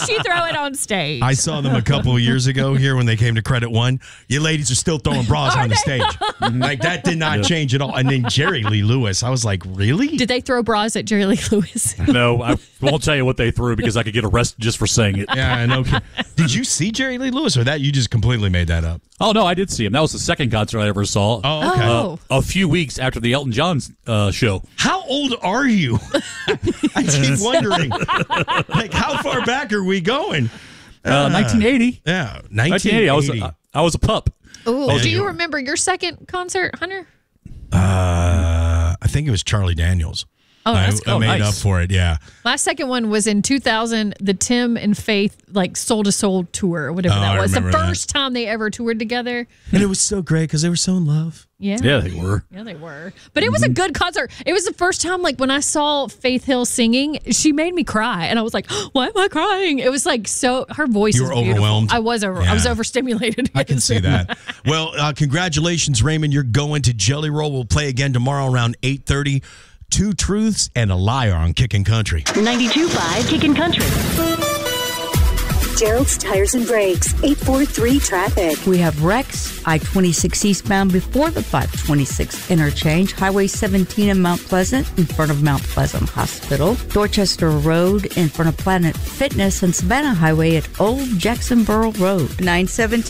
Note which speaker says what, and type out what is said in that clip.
Speaker 1: least you throw it on stage.
Speaker 2: I saw them a couple of years ago here when they came to Credit One. You ladies are still throwing bras on the stage. Like, that did not change at all. And then Jerry Lee Lewis, I was like, really?
Speaker 1: Did they throw bras at Jerry Lee Lewis?
Speaker 3: No, I won't tell you what they threw because I could get arrested just for saying it.
Speaker 2: Yeah, no. Did you see Jerry Lee Lewis, or that you just completely made that up?
Speaker 3: Oh, no, I did see him. That was the second concert I ever saw.
Speaker 2: Oh, okay.
Speaker 1: Oh.
Speaker 3: A few weeks after the Elton John show.
Speaker 2: How old are you? I keep wondering. Like, how far back are we going?
Speaker 3: 1980.
Speaker 2: Yeah,
Speaker 3: 1980. I was a pup.
Speaker 1: Ooh, do you remember your second concert, Hunter?
Speaker 2: I think it was Charlie Daniels.
Speaker 1: Oh, that's
Speaker 2: I
Speaker 1: cool.
Speaker 2: made up for it, yeah.
Speaker 1: My second one was in 2000, the Tim and Faith Soul to Soul tour, or whatever that was. The first time they ever toured together.
Speaker 2: And it was so great because they were so in love.
Speaker 1: Yeah.
Speaker 3: Yeah, they were.
Speaker 1: Yeah, they were. But it was a good concert. It was the first time, when I saw Faith Hill singing, she made me cry. And I was like, why am I crying? It was her voice
Speaker 2: You
Speaker 1: is
Speaker 2: were
Speaker 1: beautiful.
Speaker 2: overwhelmed?
Speaker 1: I was overstimulated.
Speaker 2: I can see that. Well, congratulations, Raymond. You're going to Jelly Roll. We'll play again tomorrow around 8:30. 2 truths and a liar on Kickin' Country.
Speaker 4: 92.5 Kickin' Country.
Speaker 5: Gerald's Tires and Brakes, 843 traffic.
Speaker 6: We have wrecks, I-26 eastbound before the 526 interchange, Highway 17 in Mount Pleasant in front of Mount Pleasant Hospital, Dorchester Road in front of Planet Fitness, and Savannah Highway at Old Jacksonboro Road. 917